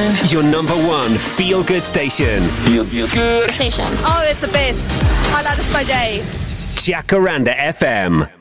Your number one feel-good station. Feel good. Station. Oh, it's the best. Highlight of my day. Jacaranda FM.